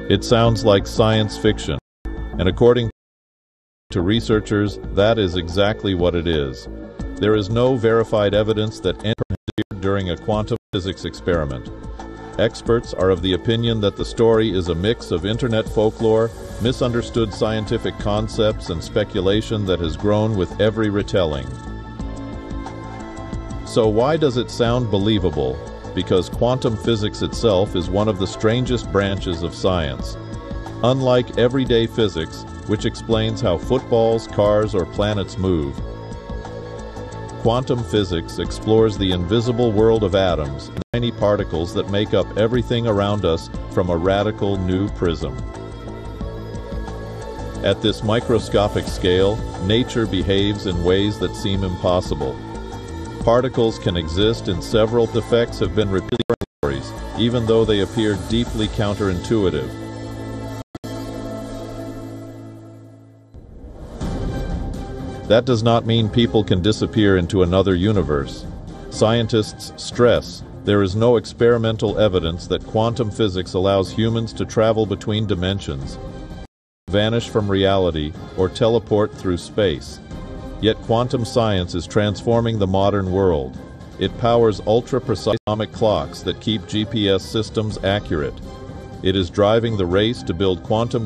It sounds like science fiction, and according to researchers, that is exactly what it is. There is no verified evidence that anyone appeared during a quantum physics experiment. Experts are of the opinion that the story is a mix of internet folklore, misunderstood scientific concepts, and speculation that has grown with every retelling. So why does it sound believable? Because quantum physics itself is one of the strangest branches of science. Unlike everyday physics, which explains how footballs, cars, or planets move, quantum physics explores the invisible world of atoms, tiny particles that make up everything around us from a radical new prism. At this microscopic scale, nature behaves in ways that seem impossible. Particles can exist in several effects have been repeated stories, even though they appear deeply counterintuitive. That does not mean people can disappear into another universe. Scientists stress there is no experimental evidence that quantum physics allows humans to travel between dimensions, vanish from reality, or teleport through space. Yet quantum science is transforming the modern world. It powers ultra-precise atomic clocks that keep GPS systems accurate. It is driving the race to build quantum